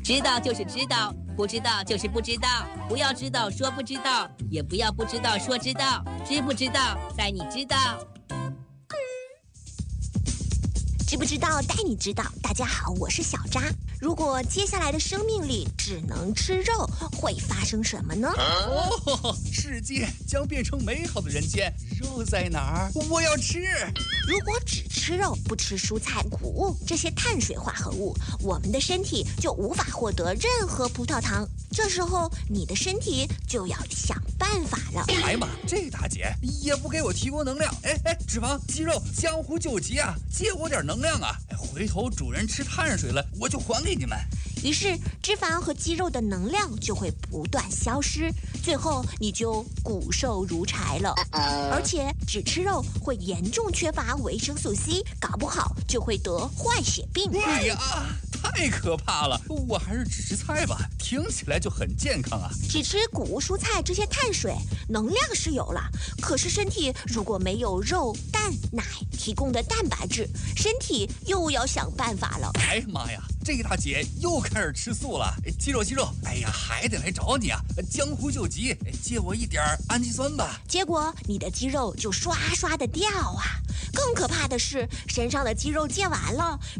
知道就是知道，不知道就是不知道。不要知道说不知道，也不要不知道说知道。知不知道，在你知道。 知不知道带你知道。大家好，我是小扎。如果接下来的生命里只能吃肉，会发生什么呢？ 世界将变成美好的人间，肉在哪儿？我要吃。 如果只吃肉，不吃蔬菜、谷物这些碳水化合物，我们的身体就无法获得任何葡萄糖。这时候你的身体就要想办法了。 哎呀妈，这大姐也不给我提供能量。脂肪、肌肉、江湖救急啊，借我点能量啊！回头主人吃碳水了，我就还给你们。 于是脂肪和肌肉的能量就会不断消失，最后你就骨瘦如柴了。而且只吃肉会严重缺乏维生素 C， 搞不好就会得坏血病。 哎呀，太可怕了！我还是只吃菜吧，听起来就很健康啊。 只吃谷物蔬菜这些碳水，能量是有了，可是身体如果没有肉、蛋、奶提供的蛋白质，身体又要想办法了。 哎呀妈呀，这大姐又开始吃素了。肌肉，哎呀，还得来找你啊！江湖救急，借我一点氨基酸吧。 结果你的肌肉就刷刷的掉啊！更可怕的是，身上的肌肉借完了，